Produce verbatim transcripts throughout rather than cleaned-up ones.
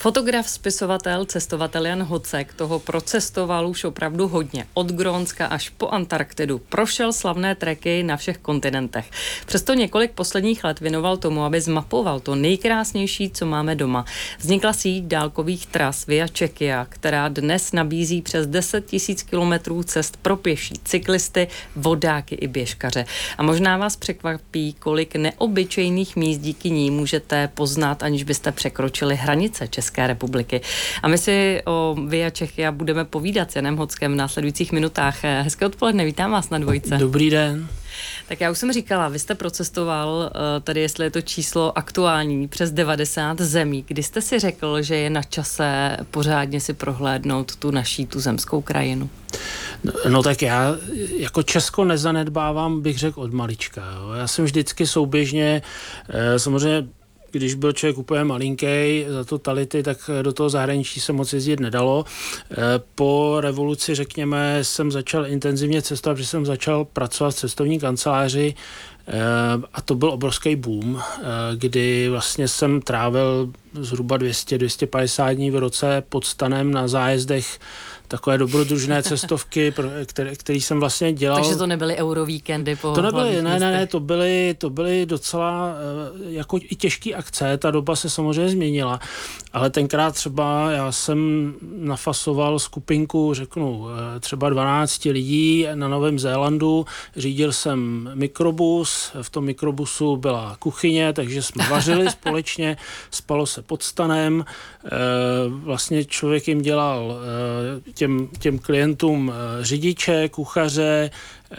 Fotograf, spisovatel, cestovatel Jan Hocek toho procestoval už opravdu hodně. Od Grónska až po Antarktidu. Prošel slavné treky na všech kontinentech. Přesto několik posledních let věnoval tomu, aby zmapoval to nejkrásnější, co máme doma. Vznikla síť dálkových tras Via Czechia, která dnes nabízí přes deset tisíc kilometrů cest pro pěší, cyklisty, vodáky i běžkaře. A možná vás překvapí, kolik neobyčejných míst díky ní můžete poznat, aniž byste překročili hranice České republiky. A my si o Via Czechia budeme povídat s Janem Hockem v následujících minutách. Hezké odpoledne, vítám vás na Dvojce. Dobrý den. Tak já už jsem říkala, vy jste procestoval, tady jestli je to číslo aktuální, přes devadesát zemí. Kdy jste si řekl, že je na čase pořádně si prohlédnout tu naší, tu zemskou krajinu? No, no tak já jako Česko nezanedbávám, bych řekl, od malička. Jo. Já jsem vždycky souběžně, eh, samozřejmě když byl člověk úplně malinký za totality, tak do toho zahraničí se moc jezdit nedalo. Po revoluci, řekněme, jsem začal intenzivně cestovat, protože jsem začal pracovat v cestovní kanceláři a to byl obrovský boom, kdy vlastně jsem trávil zhruba dvě stě až dvě stě padesát dní v roce pod stanem na zájezdech, takové dobrodružné cestovky, které, který jsem vlastně dělal. Takže to nebyly eurovíkendy po To nebyly, ne, městech. ne, ne, to byly, to byly docela jako i těžké akce, ta doba se samozřejmě změnila, ale tenkrát třeba já jsem nafasoval skupinku, řeknu, třeba dvanáct lidí na Novém Zélandu, řídil jsem mikrobus, v tom mikrobusu byla kuchyně, takže jsme vařili společně, spalo se pod stanem, vlastně člověk jim dělal Těm, těm klientům řidiče, kuchaře,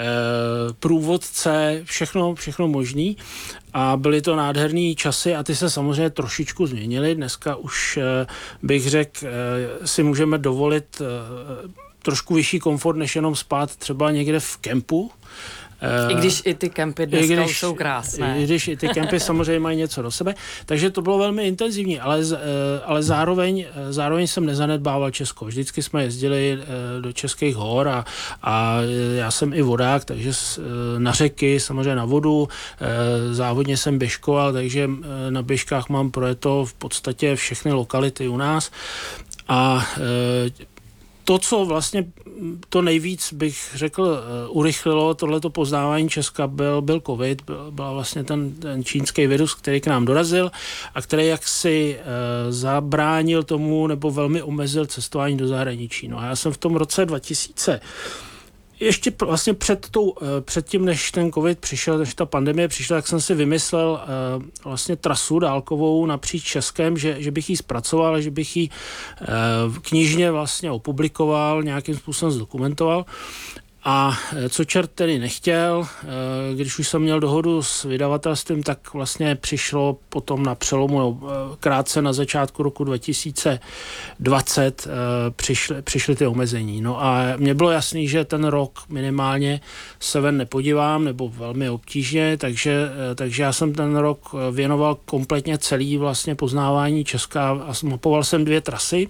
průvodce, všechno, všechno možný. A byly to nádherný časy a ty se samozřejmě trošičku změnily. Dneska už bych řekl, si můžeme dovolit trošku vyšší komfort, než jenom spát třeba někde v kempu. I když i ty kempy dneska když, jsou krásné. I když i ty kempy samozřejmě mají něco do sebe. Takže to bylo velmi intenzivní, ale, ale zároveň, zároveň jsem nezanedbával Česko. Vždycky jsme jezdili do českých hor a, a já jsem i vodák, takže na řeky, samozřejmě na vodu. Závodně jsem běžkoval, takže na běžkách mám projeto v podstatě všechny lokality u nás. A to, co vlastně to nejvíc bych řekl urychlilo tohleto poznávání Česka, byl, byl covid, byl, byl vlastně ten, ten čínský virus, který k nám dorazil a který jaksi e, zabránil tomu nebo velmi omezil cestování do zahraničí. No a já jsem v tom roce dva tisíce ještě vlastně před, tou, před tím, než ten covid přišel, než ta pandemie přišla, tak jsem si vymyslel uh, vlastně trasu dálkovou napříč Českem, že, že bych ji zpracoval, že bych ji uh, knižně vlastně opublikoval, nějakým způsobem zdokumentoval. A co čert tedy nechtěl, když už jsem měl dohodu s vydavatelstvím, tak vlastně přišlo potom na přelomu, krátce na začátku roku dva tisíce dvacet přišly, přišly ty omezení. No a mně bylo jasný, že ten rok minimálně se ven nepodívám, nebo velmi obtížně, takže, takže já jsem ten rok věnoval kompletně celý vlastně poznávání Česka a mapoval jsem dvě trasy.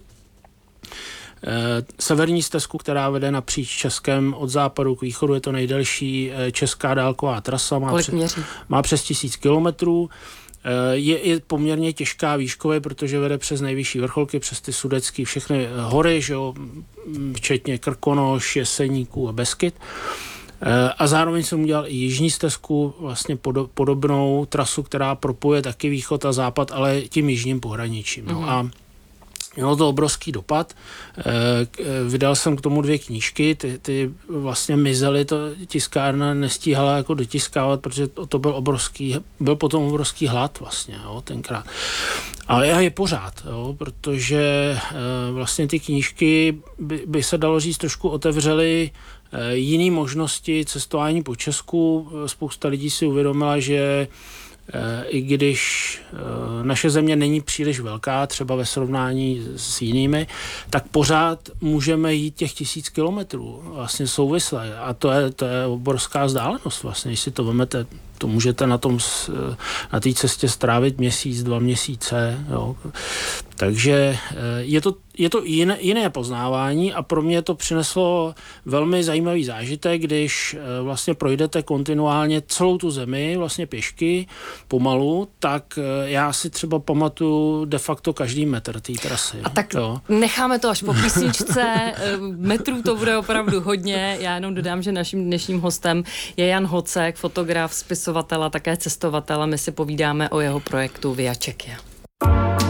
Severní stezku, která vede napříč Českem od západu k východu, je to nejdelší česká dálková trasa, má, přes, má přes tisíc kilometrů. Je i poměrně těžká výškově, protože vede přes nejvyšší vrcholky, přes ty sudecký, všechny hory, že jo, včetně Krkonoš, Jeseníků a Beskyd. A zároveň jsem udělal i jižní stezku, vlastně podobnou trasu, která propojuje taky východ a západ, ale tím jižním pohraničím. No mm-hmm. a mělo to obrovský dopad. Vydal jsem k tomu dvě knížky, ty, ty vlastně mizely, to tiskárna nestíhala jako dotiskávat, protože to, to byl obrovský, byl potom obrovský hlad vlastně, jo, tenkrát. Ale je pořád, jo, protože vlastně ty knížky by, by se dalo říct trošku otevřely jiné možnosti cestování po Česku. Spousta lidí si uvědomila, že i když naše země není příliš velká, třeba ve srovnání s jinými, tak pořád můžeme jít těch tisíc kilometrů vlastně souvisle. A to je, to je obrovská vzdálenost vlastně. Když si to vemete, to můžete na tom, na té cestě strávit měsíc, dva měsíce. Jo. Takže je to, je to jiné, jiné poznávání a pro mě to přineslo velmi zajímavý zážitek, když vlastně projdete kontinuálně celou tu zemi, vlastně pěšky, pomalu, tak já si třeba pamatuju de facto každý metr té trasy. A tak jo. Necháme to až po písničce, metrů to bude opravdu hodně, já jenom dodám, že naším dnešním hostem je Jan Hocek, fotograf, spisovatel a také cestovatel a my si povídáme o jeho projektu Via Czechia.